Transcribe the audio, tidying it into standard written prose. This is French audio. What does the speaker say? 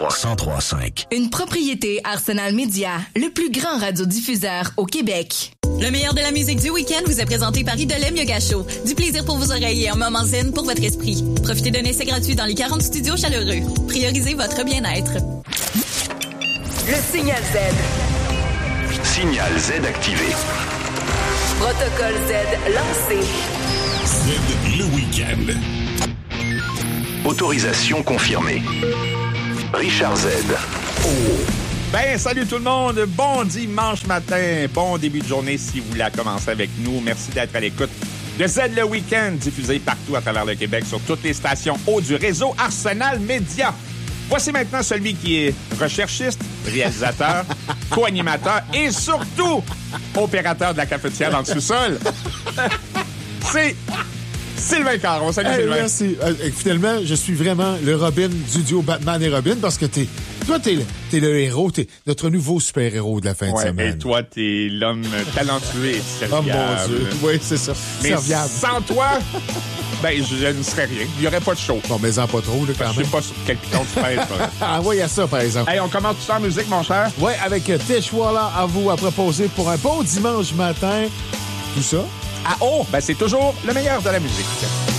103.5. Une propriété Arsenal Média, le plus grand radiodiffuseur au Québec. Le meilleur de la musique du week-end vous est présenté par Idolem Yoga Show. Du plaisir pour vos oreilles et un moment zen pour votre esprit. Profitez d'un essai gratuit dans les 40 studios chaleureux. Priorisez votre bien-être. Le signal Z. Signal Z activé. Protocole Z lancé. Z le week-end. Autorisation confirmée. Richard Z. Oh. Ben, salut tout le monde. Bon dimanche matin. Bon début de journée si vous la commencez avec nous. Merci d'être à l'écoute de Z le week-end, diffusé partout à travers le Québec sur toutes les stations haut du réseau Arsenal Média. Voici maintenant celui qui est recherchiste, réalisateur, co-animateur et surtout opérateur de la cafetière dans le sous-sol. C'est Sylvain Caron. Salut Sylvain. Merci. Finalement, je suis vraiment le Robin du duo Batman et Robin parce que t'es le héros, t'es notre nouveau super-héros de la fin de semaine. Et toi, t'es l'homme talentueux et serviable. Oh mon Dieu. Oui, c'est ça. Mais serviable. Sans toi, ben, je ne serais rien. Il n'y aurait pas de show. Bon, mais en pas trop, là, quand même. Je sais pas sur quel piton tu pèses. Ah oui, il y a ça, par exemple. Hey, on commence tout ça en musique, mon cher. Oui, avec Teshwala à vous à proposer pour un bon dimanche matin. Tout ça. Ah oh, ben c'est toujours le meilleur de la musique.